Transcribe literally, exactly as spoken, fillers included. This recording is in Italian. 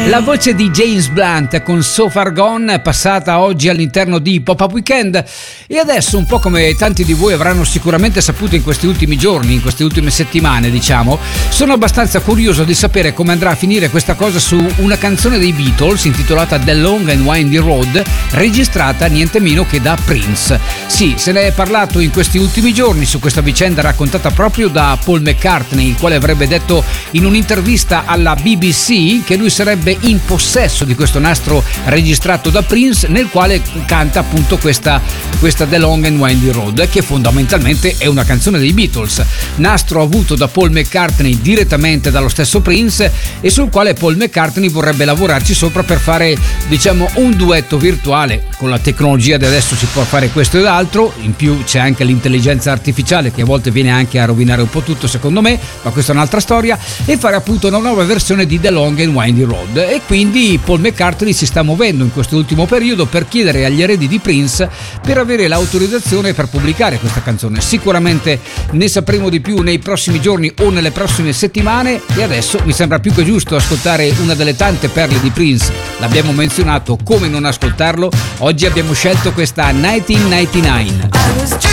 La voce di James Blunt con So Far Gone, passata oggi all'interno di Pop-Up Weekend. E adesso, un po' come tanti di voi avranno sicuramente saputo in questi ultimi giorni, in queste ultime settimane diciamo, sono abbastanza curioso di sapere come andrà a finire questa cosa su una canzone dei Beatles intitolata The Long and Windy Road, registrata niente meno che da Prince. Sì, se ne è parlato in questi ultimi giorni su questa vicenda raccontata proprio da Paul McCartney, il quale avrebbe detto in un'intervista alla B B C che lui sarebbe in possesso di questo nastro registrato da Prince, nel quale canta appunto questa, questa The Long and Windy Road, che fondamentalmente è una canzone dei Beatles, nastro avuto da Paul McCartney direttamente dallo stesso Prince e sul quale Paul McCartney vorrebbe lavorarci sopra per fare, diciamo, un duetto virtuale. Con la tecnologia di adesso si può fare questo ed altro, in più c'è anche l'intelligenza artificiale che a volte viene anche a rovinare un po' tutto secondo me, ma questa è un'altra storia, e fare appunto una nuova versione di The Long and Windy Road. E quindi Paul McCartney si sta muovendo in questo ultimo periodo per chiedere agli eredi di Prince per avere l'autorizzazione per pubblicare questa canzone. Sicuramente ne sapremo di più nei prossimi giorni o nelle prossime settimane, e adesso mi sembra più che giusto ascoltare una delle tante perle di Prince. L'abbiamo menzionato, come non ascoltarlo? Oggi abbiamo scelto questa millenovecentonovantanove.